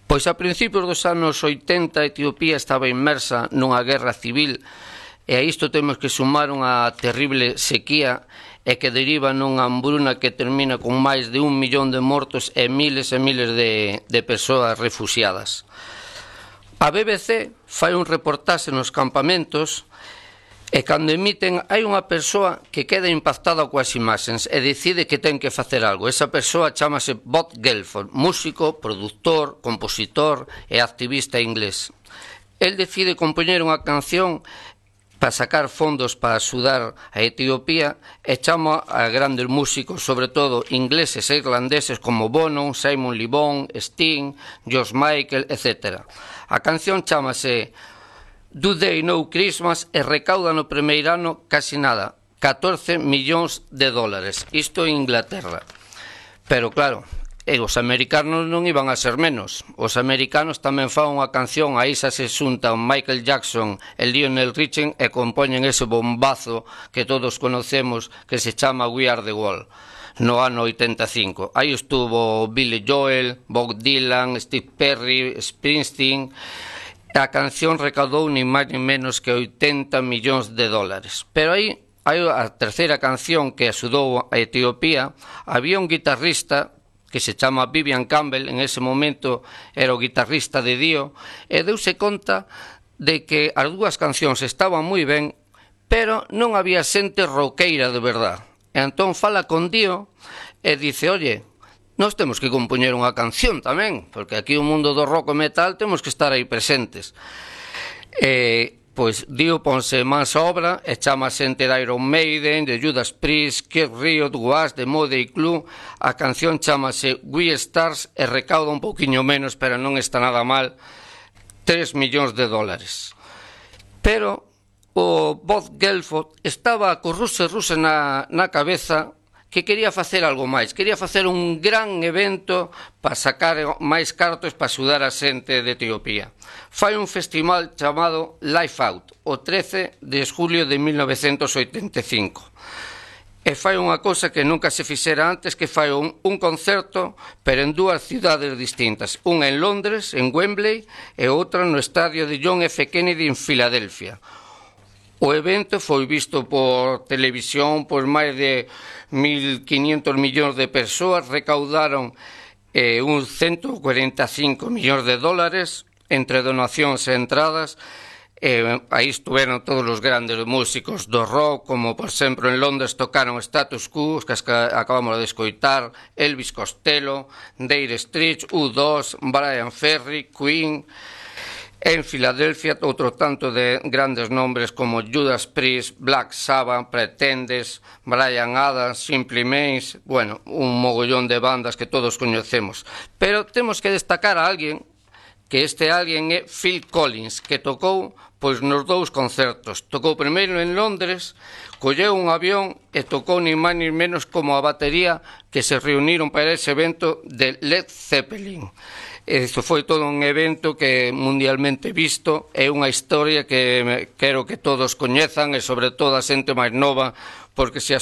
Pois a principios dos anos 80 Etiopía estaba inmersa nunha guerra civil e a isto temos que sumar unha terrible sequía e que deriva nunha hambruna que termina con máis de 1 millón de mortos e miles de persoas refugiadas. A BBC fai un reportaxe nos campamentos e cando emiten hai unha persoa que queda impactada coas imaxes e decide que ten que facer algo. Esa persoa chamase Bob Geldof, músico, produtor, compositor e activista inglés. El decide compoñer unha canción para sacar fondos para axudar a Etiopía e chama a grandes músicos, sobre todo ingleses e irlandeses como Bono, Simon Le Bon, Sting, George Michael, etc. A canción chamase Do They Know Christmas e recauda no primeiro ano casi nada, 14 millóns de dólares. Isto en Inglaterra. Pero claro, os americanos non iban a ser menos. Os americanos tamén fan unha canción, aí xa se xuntan Michael Jackson e Lionel Richie e compoñen ese bombazo que todos conocemos que se chama We Are The World. No ano 85. Aí estuvo Billy Joel, Bob Dylan, Steve Perry, Springsteen. A canción recaudou ni máis ni menos que 80 millóns de dólares. Pero aí hai a terceira canción que axudou a Etiopía. Había un guitarrista que se chama Vivian Campbell, en ese momento era o guitarrista de Dio, e deuse conta de que as dúas cancións estaban moi ben, pero non había xente roqueira de verdad. E entón fala con Dio e dice, oye, nós temos que compoñer unha canción tamén, porque aquí o mundo do rock e metal temos que estar aí presentes. Pois Dio ponse mans a obra e chama a xente de Iron Maiden, de Judas Priest, Kid Riot, Was, de Motley Crue. A canción chamase We Stars e recauda un poquinho menos, pero non está nada mal, 3 millóns de dólares. Pero o Bob Geldof estaba co ruse na cabeza que quería facer algo máis, quería facer un gran evento para sacar máis cartos para axudar a xente de Etiopía. Fai un festival chamado Live Out, o 13 de julio de 1985. E fai unha cousa que nunca se fixera antes, que fai un concerto, pero en dúas cidades distintas. Unha en Londres, en Wembley, e outra no estadio de John F. Kennedy en Filadelfia. O evento foi visto por televisión por máis de 1.500 millóns de persoas, recaudaron uns 145 millóns de dólares entre donacións e entradas. Aí estuveron todos os grandes músicos do rock, como por exemplo en Londres tocaron Status Quo, que acabamos de escoitar, Elvis Costello, Dire Straits, U2, Brian Ferry, Queen. En Filadelfia outro tanto de grandes nombres como Judas Priest, Black Sabbath, Pretenders, Bryan Adams, Simple Minds, bueno, un mogollón de bandas que todos coñecemos. Pero temos que destacar a alguén, que este alguén é Phil Collins, que tocou pois nos dous concertos. Tocou primeiro en Londres, colleu un avión e tocou ni máis ni menos como a batería que se reuniron para ese evento de Led Zeppelin. Isto foi todo un evento que mundialmente visto, é unha historia que quero que todos coñezan e sobre todo a xente máis nova, porque se